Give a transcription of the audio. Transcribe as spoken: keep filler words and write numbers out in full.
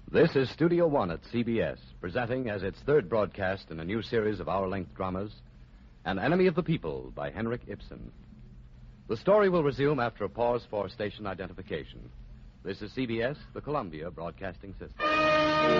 This is Studio One at C B S, presenting as its third broadcast in a new series of hour-length dramas, An Enemy of the People by Henrik Ibsen. The story will resume after a pause for station identification. This is C B S, the Columbia Broadcasting System.